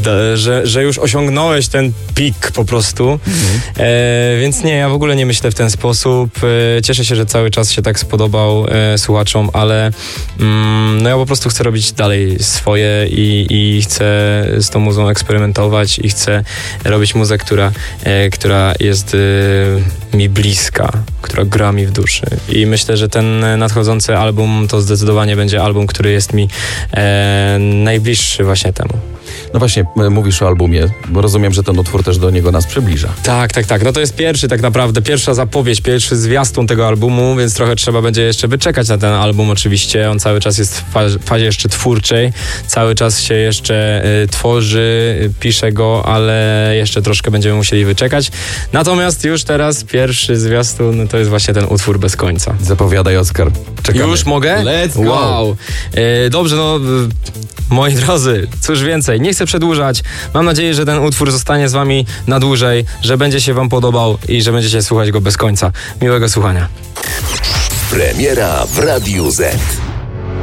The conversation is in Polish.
że już osiągnąłeś ten pik po prostu. Więc nie, ja w ogóle nie myślę w ten sposób. Cieszę się, że cały czas się tak spodobał słuchaczom, ale no ja po prostu chcę robić dalej swoje i chcę z tą muzą eksperymentować i chcę robić muzę, która jest mi bliska, która gra mi w duszy. I myślę, że ten nadchodzący album to zdecydowanie będzie album, który jest mi najbliższy właśnie temu. No właśnie, mówisz o albumie, bo rozumiem, że ten utwór też do niego nas przybliża. Tak. No to jest pierwszy tak naprawdę, pierwsza zapowiedź, pierwszy zwiastun tego albumu, więc trochę trzeba będzie jeszcze wyczekać na ten album oczywiście. On cały czas jest w fazie jeszcze twórczej, cały czas się jeszcze tworzy, pisze go, ale jeszcze troszkę będziemy musieli wyczekać. Natomiast już teraz pierwszy zwiastun to jest właśnie ten utwór Bez końca. Zapowiadaj, Oskar. Czekamy. Już mogę? Let's go! Wow. Dobrze, no... Moi drodzy, cóż więcej, nie chcę przedłużać. Mam nadzieję, że ten utwór zostanie z wami na dłużej, że będzie się wam podobał i że będziecie słuchać go bez końca. Miłego słuchania. Premiera w Radiu Z.